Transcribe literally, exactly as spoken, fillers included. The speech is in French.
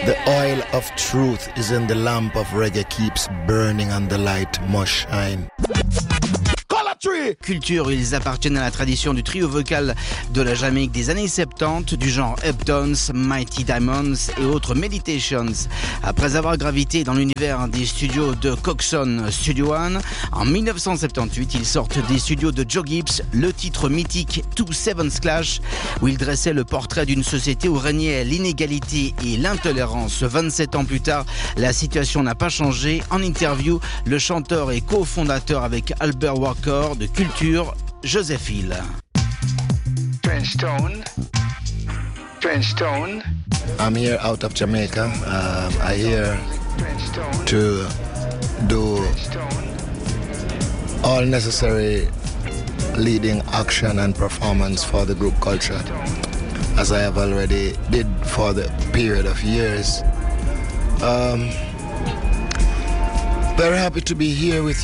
The oil of truth is in the lamp of reggae, keeps burning and the light must shine. Culture, ils appartiennent à la tradition du trio vocal de la Jamaïque des années soixante-dix, du genre Uptowns, Mighty Diamonds et autres Meditations. Après avoir gravité dans l'univers des studios de Coxon Studio One, en dix-neuf cent soixante-dix-huit, ils sortent des studios de Joe Gibbs, le titre mythique Two Sevens Clash, où ils dressaient le portrait d'une société où régnait l'inégalité et l'intolérance. vingt-sept ans plus tard, la situation n'a pas changé. En interview, le chanteur et cofondateur avec Albert Walker de Culture, Joseph Hill. Trench Town. Trench Town. I'm here out of Jamaica. Um, I'm here to do all necessary leading action and performance for the group Culture, as I have already did for the period of years. Um, very happy to be here with you.